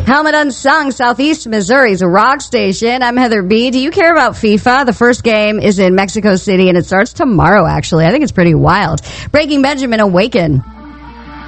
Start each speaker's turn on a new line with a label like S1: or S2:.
S1: Helmet Unsung, Southeast Missouri's rock station. I'm Heather B. Do you care about FIFA? The first game is in Mexico City, and it starts tomorrow, actually. I think it's pretty wild. Breaking Benjamin, Awaken.